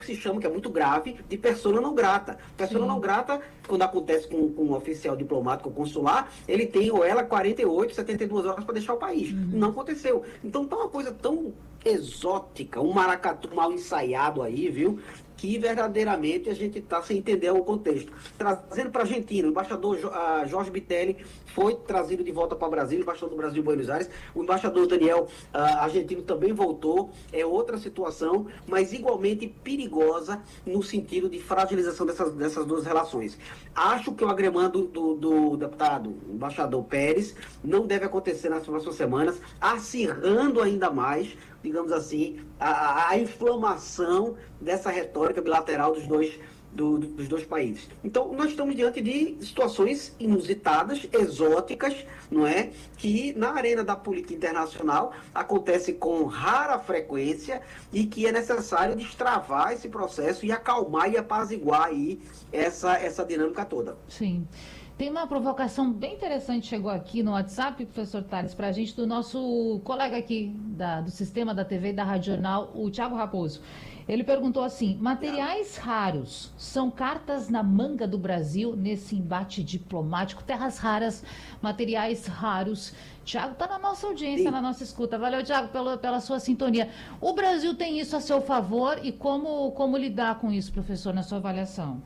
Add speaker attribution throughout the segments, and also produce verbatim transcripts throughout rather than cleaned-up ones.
Speaker 1: se chama, que é muito grave, de persona não grata. Persona
Speaker 2: Sim.
Speaker 1: não grata, quando acontece com, com um oficial diplomático ou consular, ele tem ou ela quarenta e oito, setenta e duas horas para deixar o país.
Speaker 2: Uhum.
Speaker 1: Não aconteceu. Então tá uma coisa tão exótica, um maracatu mal ensaiado aí, viu? Que verdadeiramente a gente está sem entender o contexto. Trazendo para a Argentina, o embaixador uh, Jorge Bitelli foi trazido de volta para o Brasil, embaixador do Brasil em Buenos Aires. O embaixador Daniel uh, argentino também voltou. É outra situação, mas igualmente perigosa no sentido de fragilização dessas, dessas duas relações. Acho que o agremando do, do, do deputado, embaixador Pérez, não deve acontecer nas próximas semanas, acirrando ainda mais, digamos assim, a, a inflamação dessa retórica bilateral dos dois, do, dos dois países. Então, nós estamos diante de situações inusitadas, exóticas, não é? Que na arena da política internacional acontece com rara frequência e que é necessário destravar esse processo e acalmar e apaziguar aí essa, essa dinâmica toda.
Speaker 2: Sim. Tem uma provocação bem interessante, chegou aqui no WhatsApp, professor Tales, para a gente, do nosso colega aqui da, do Sistema da T V e da Rádio Jornal, o Thiago Raposo. Ele perguntou assim: materiais raros são cartas na manga do Brasil nesse embate diplomático? Terras raras, materiais raros. Thiago está na nossa audiência, Sim. na nossa escuta. Valeu, Thiago, pela, pela sua sintonia. O Brasil tem isso a seu favor e como, como lidar com isso, professor, na sua avaliação?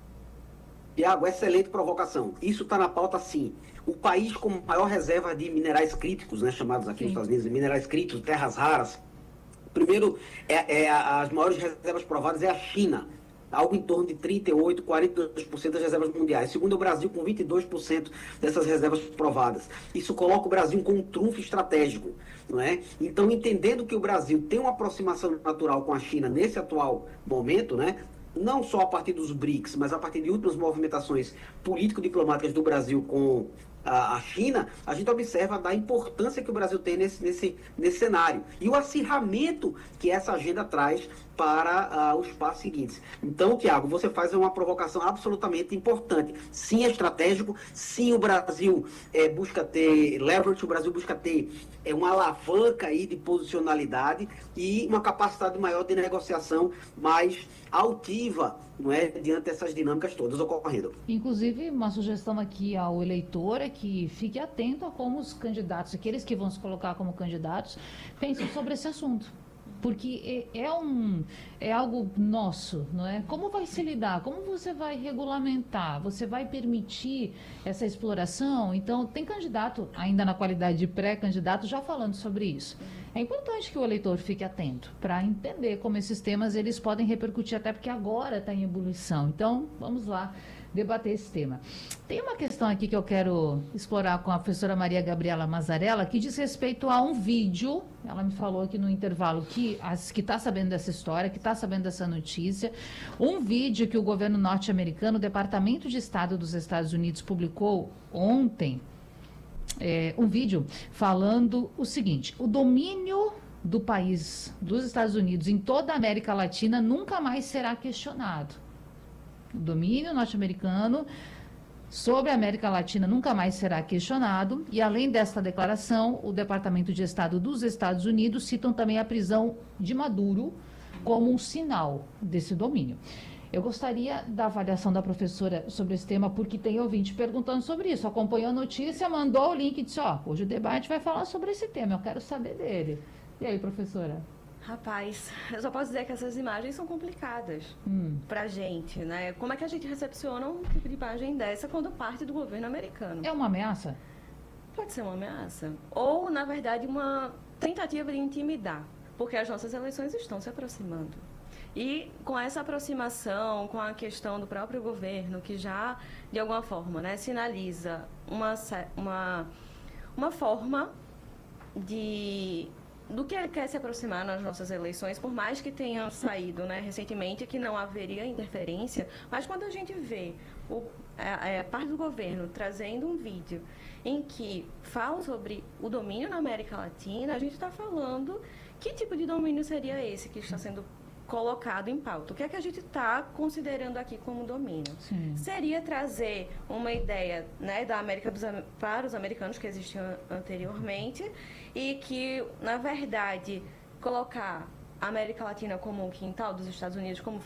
Speaker 1: Tiago, excelente provocação. Isso está na pauta, sim. O país com maior reserva de minerais críticos, né, chamados aqui sim. nos Estados Unidos de minerais críticos, terras raras. Primeiro, é, é, as maiores reservas provadas é a China, algo em torno de trinta e oito, quarenta e dois por cento das reservas mundiais. Segundo, é o Brasil com vinte e dois por cento dessas reservas provadas. Isso coloca o Brasil com um trunfo estratégico, não é? Então, entendendo que o Brasil tem uma aproximação natural com a China nesse atual momento, né? Não só a partir dos BRICS, mas a partir de outras movimentações político-diplomáticas do Brasil com a, a China, a gente observa da importância que o Brasil tem nesse, nesse, nesse cenário e o acirramento que essa agenda traz para uh, os passos seguintes. Então, Tiago, você faz uma provocação absolutamente importante. Sim, é estratégico, sim, o Brasil é, busca ter leverage, o Brasil busca ter é, uma alavanca aí de posicionalidade e uma capacidade maior de negociação mais altiva, não é, diante dessas dinâmicas todas ocorrendo.
Speaker 2: Inclusive, uma sugestão aqui ao eleitor é que fique atento a como os candidatos, aqueles que vão se colocar como candidatos, pensam sobre esse assunto. Porque é, é, um, é algo nosso, não é? Como vai se lidar? Como você vai regulamentar? Você vai permitir essa exploração? Então, tem candidato, ainda na qualidade de pré-candidato, já falando sobre isso. É importante que o eleitor fique atento para entender como esses temas eles podem repercutir, até porque agora está em ebulição. Então, vamos lá debater esse tema. Tem uma questão aqui que eu quero explorar com a professora Maria Gabriela Mazzarella, que diz respeito a um vídeo. Ela me falou aqui no intervalo que que está sabendo dessa história, que está sabendo dessa notícia, um vídeo que o governo norte-americano, o Departamento de Estado dos Estados Unidos, publicou ontem, é, um vídeo falando o seguinte: o domínio do país, dos Estados Unidos, em toda a América Latina nunca mais será questionado. O domínio norte-americano sobre a América Latina nunca mais será questionado. E além desta declaração, o Departamento de Estado dos Estados Unidos citam também a prisão de Maduro como um sinal desse domínio. Eu gostaria da avaliação da professora sobre esse tema, porque tem ouvinte perguntando sobre isso. Acompanhou a notícia, mandou o link e disse: ó, hoje o debate vai falar sobre esse tema, eu quero saber dele. E aí, professora?
Speaker 3: Rapaz, eu só posso dizer que essas imagens são complicadas hum. pra gente, né? Como é que a gente recepciona um tipo de imagem dessa quando parte do governo americano?
Speaker 2: É uma ameaça?
Speaker 3: Pode ser uma ameaça. Ou, na verdade, uma tentativa de intimidar, porque as nossas eleições estão se aproximando. E com essa aproximação, com a questão do próprio governo, que já, de alguma forma, né, sinaliza uma, uma, uma forma de... do que ele quer se aproximar nas nossas eleições, por mais que tenha saído, né, recentemente que não haveria interferência, mas quando a gente vê o, a, a parte do governo trazendo um vídeo em que fala sobre o domínio na América Latina, a gente está falando que tipo de domínio seria esse que está sendo colocado em pauta. O que é que a gente está considerando aqui como domínio? Sim. Seria trazer uma ideia, né, da América dos, para os americanos que existiam anteriormente e que, na verdade, colocar a América Latina como um quintal dos Estados Unidos, como